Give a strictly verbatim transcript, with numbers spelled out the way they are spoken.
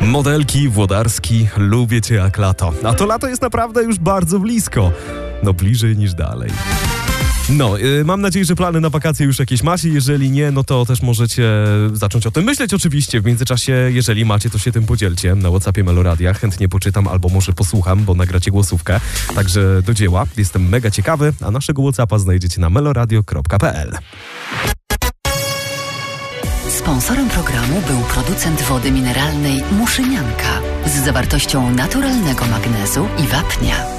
Modelki, Włodarski, lubię cię jak lato. A to lato jest naprawdę już bardzo blisko. No bliżej niż dalej. No, yy, mam nadzieję, że plany na wakacje już jakieś macie. Jeżeli nie, no to też możecie zacząć o tym myśleć oczywiście. W międzyczasie, jeżeli macie, to się tym podzielcie na WhatsAppie Meloradia. Chętnie poczytam albo może posłucham, bo nagracie głosówkę. Także do dzieła. Jestem mega ciekawy, a naszego WhatsAppa znajdziecie na meloradio kropka p l. Sponsorem programu był producent wody mineralnej Muszynianka z zawartością naturalnego magnezu i wapnia.